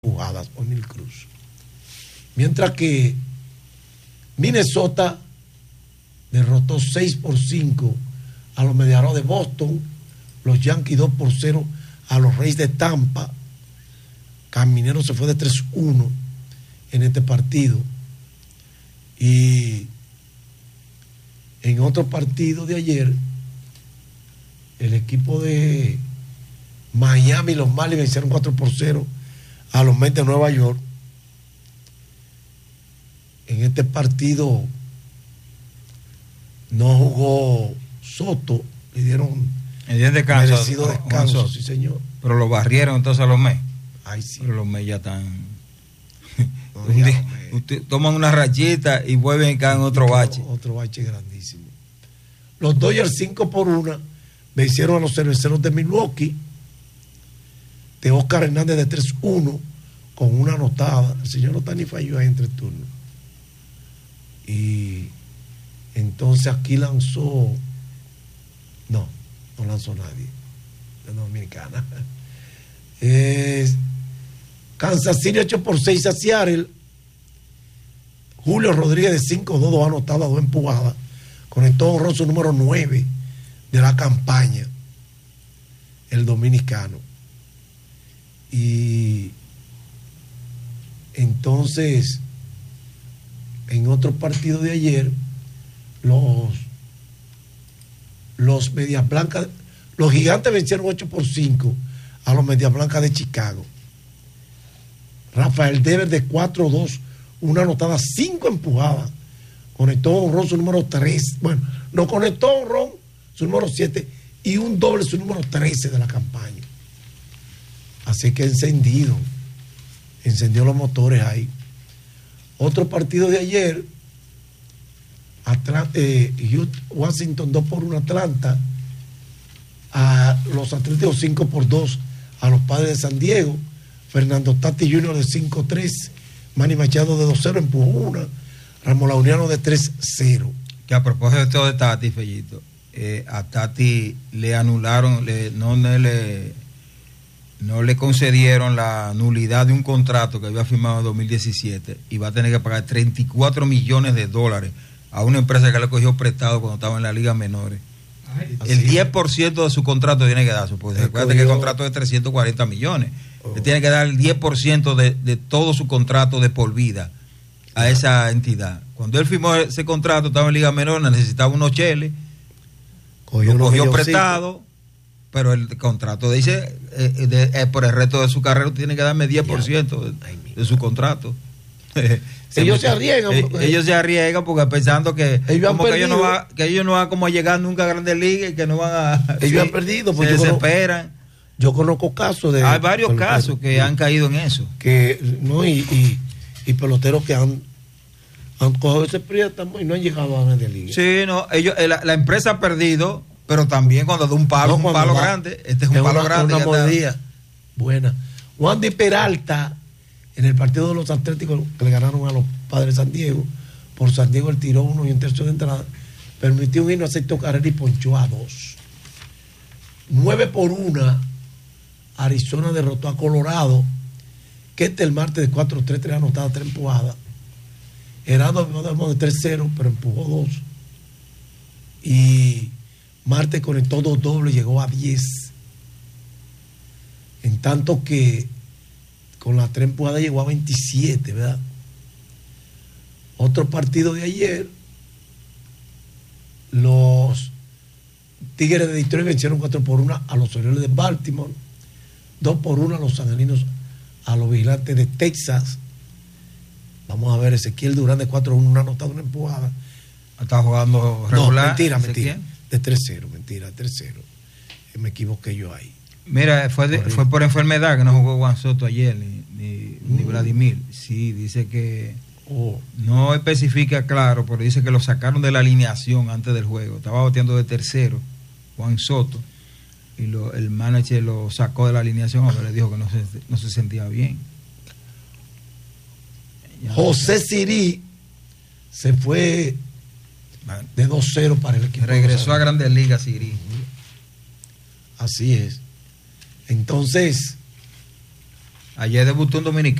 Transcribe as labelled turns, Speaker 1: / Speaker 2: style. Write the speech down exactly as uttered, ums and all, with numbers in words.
Speaker 1: jugadas O'Neill Cruz. Mientras que Minnesota derrotó seis por cinco a los Mediarrojas de Boston, los Yankees dos por cero a los Reyes de Tampa. Caminero se fue de tres uno en este partido. Y en otro partido de ayer, el equipo de Miami, los Marlins, vencieron cuatro por cero a los Mets de Nueva York. En este partido no jugó Soto, le dieron
Speaker 2: el día de descanso,
Speaker 1: merecido descanso, sí señor.
Speaker 2: Pero lo barrieron entonces a los Mets.
Speaker 1: Ay, sí.
Speaker 2: Pero los Mets ya están.
Speaker 1: No,
Speaker 2: un día, usted, toman una rachita y vuelven y caen en otro bache.
Speaker 1: Otro bache grandísimo. Los Dodgers cinco por uno vencieron a los Cerveceros de Milwaukee. De Oscar Hernández de tres uno con una anotada. El señor Otani falló ahí en tres turnos. Y entonces aquí lanzó. No, no lanzó nadie. La dominicana. Eh, Kansas City ocho por seis a Seattle. Julio Rodríguez de cinco dos, dos anotado a dos empujadas. Conectó honrón su número nueve de la campaña. El dominicano. Y entonces, en otro partido de ayer, los, los Medias Blancas, los Gigantes vencieron ocho por cinco a los Medias Blancas de Chicago. Rafael Devers de cuatro dos, una anotada, cinco empujadas. Conectó honrón su número tres. Bueno, no conectó honrón su número siete y un doble su número trece de la campaña. Así que encendido, encendió los motores ahí. Otro partido de ayer, Atlanta, eh, Washington dos por uno Atlanta, a los Atléticos cinco por dos a los Padres de San Diego. Fernando Tatis junior de cinco tres, Manny Machado de dos cero, empujó una, Ramón Launiano de tres cero.
Speaker 2: Que a propósito de esto de Tatis, Fellito, eh, a Tatis le anularon, le, no le... no le concedieron la nulidad de un contrato que había firmado en dos mil diecisiete y va a tener que pagar treinta y cuatro millones de dólares a una empresa que le cogió prestado cuando estaba en la liga menores. Ay, el diez por ciento de su contrato tiene que darse, porque recuerda que el contrato es de trescientos cuarenta millones. Oh. Le tiene que dar el diez por ciento de, de todo su contrato de por vida a esa entidad. Cuando él firmó ese contrato, estaba en liga menores, necesitaba unos cheles, cogió, lo cogió prestado. Pero el contrato dice, eh, de, eh, por el resto de su carrera tiene que darme diez por ciento de, de su contrato. se
Speaker 1: ellos se arriesgan.
Speaker 2: Eh, ellos se arriesgan porque pensando que, como que, ellos no va, que ellos no van como a llegar nunca a Grandes Ligas y que no van a...
Speaker 1: Ellos sí, han perdido.
Speaker 2: Se desesperan.
Speaker 1: Conozco, yo conozco casos de...
Speaker 2: Hay varios casos que sí, han caído en eso.
Speaker 1: Que, no, y, y, y peloteros que han, han cogido ese préstamo y no han llegado a Grandes Ligas.
Speaker 2: Sí, no, ellos, la, la empresa ha perdido... Pero también cuando da un palo, no, un palo va, grande, este es un es palo
Speaker 1: una,
Speaker 2: grande.
Speaker 1: Una mordida buena. Juan de Peralta, en el partido de los Atléticos que le ganaron a los Padres de San Diego, por San Diego él tiró uno y un tercio de entrada, permitió un hino, aceptó carrera y ponchó a dos. Nueve por una, Arizona derrotó a Colorado, que este el martes de cuatro tres, tres anotadas, tres empujadas. Herado de tres cero, pero empujó dos. Y Marte conectó dos dobles, llegó a diez. En tanto que con las tres empujadas llegó a veintisiete, ¿verdad? Otro partido de ayer, los Tigres de Detroit vencieron cuatro por uno a los Orioles de Baltimore, dos por uno a los Angelinos, a los Vigilantes de Texas. Vamos a ver, Ezequiel Durán de cuatro uno, una anotada, una empujada.
Speaker 2: Está jugando regular.
Speaker 1: No, mentira, mentira. De tres cero, mentira, tres cero. Me equivoqué yo ahí.
Speaker 2: Mira, fue, de, fue por enfermedad que no jugó Juan Soto ayer, ni, ni, mm. ni Vladimir. Sí, dice que oh. no especifica claro, pero dice que lo sacaron de la alineación antes del juego. Estaba bateando de tercero Juan Soto y lo, el manager lo sacó de la alineación, pero le dijo que no se, no se sentía bien.
Speaker 1: Ya José Sirí se fue de dos cero para el equipo.
Speaker 2: Regresó a Grandes Ligas, Sirí.
Speaker 1: Así es. Entonces,
Speaker 2: Ayer debutó un dominicano.